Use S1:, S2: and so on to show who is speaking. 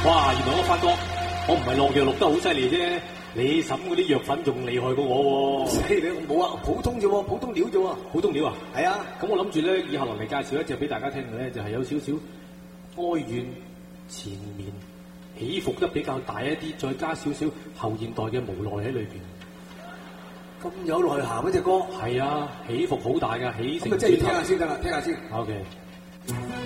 S1: 哇！原來我發覺我唔係落藥落得好犀利啫，你審嗰啲藥粉仲厲害過我喎。
S2: 犀利，我冇啊，普通啫喎，普通料啫喎。
S1: 普通料啊？
S2: 係啊。咁
S1: 我諗住咧，以下落嚟介紹一隻俾大家聽嘅咧，就係有少少哀怨纏綿，起伏得比較大一啲，再加少少後現代嘅無奈喺裏邊。
S2: 咁有內涵嗰隻歌。
S1: 係啊，起伏好大㗎，起承轉合。
S2: 咁啊，即係聽下先得啦，聽下先。
S1: OK。